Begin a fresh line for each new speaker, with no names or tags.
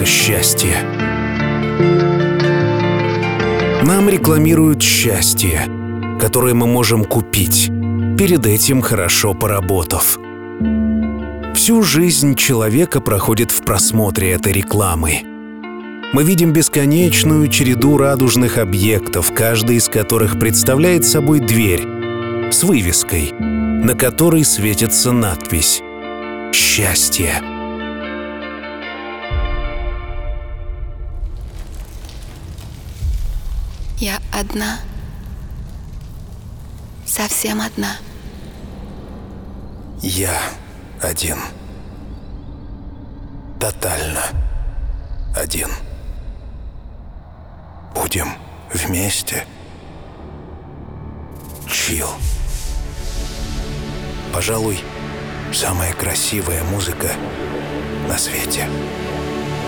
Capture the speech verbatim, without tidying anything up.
это счастье. Нам рекламируют счастье, которое мы можем купить, перед этим хорошо поработав. Всю жизнь человека проходит в просмотре этой рекламы. Мы видим бесконечную череду радужных объектов, каждый из которых представляет собой дверь с вывеской, на которой светится надпись «Счастье».
Я одна, совсем одна.
Я один. Тотально один. Будем вместе. Чил. Пожалуй, самая красивая музыка на свете.